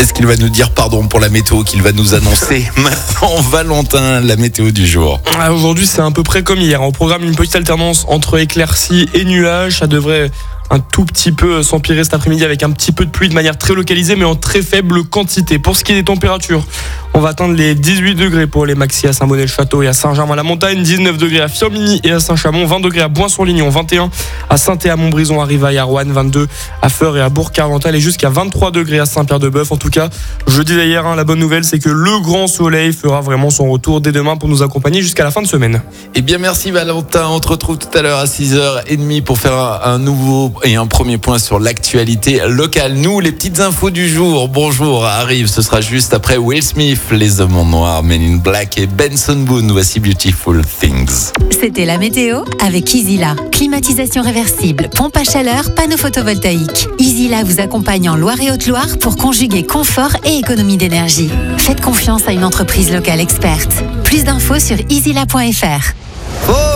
Est-ce qu'il va nous dire pardon pour la météo qu'il va nous annoncer maintenant? Valentin, la météo du jour. Aujourd'hui, c'est à peu près comme hier. On programme une petite alternance entre éclaircies et nuages. Ça devrait un tout petit peu s'empirer cet après-midi avec un petit peu de pluie de manière très localisée, mais en très faible quantité. Pour ce qui est des températures, on va atteindre les 18 degrés pour les maxi à Saint-Bonnet-le-Château et à Saint-Germain-la-Montagne, 19 degrés à Firminy et à Saint-Chamond, 20 degrés à Boin-sur-Lignon, 21 à Saint-Et-à-Montbrison, à Rivailles, à Roanne, 22 à Feurs et à Bourg-Carvental et jusqu'à 23 degrés à Saint-Pierre-de-Bœuf. En tout cas, je disais hier, la bonne nouvelle, c'est que le grand soleil fera vraiment son retour dès demain pour nous accompagner jusqu'à la fin de semaine. Eh bien, merci Valentin. On te retrouve tout à l'heure à 6h30 pour faire un nouveau et un premier point sur l'actualité locale. Nous, les petites infos du jour. Bonjour, arrive. Ce sera juste après Will Smith, Les Hommes en Noir, Men in Black et Benson Boone. Voici Beautiful Things. C'était la météo avec Easyla. Climatisation réversible, pompe à chaleur, panneau photovoltaïque. Easyla vous accompagne en Loire et Haute-Loire pour conjuguer confort et économie d'énergie. Faites confiance à une entreprise locale experte. Plus d'infos sur easyla.fr.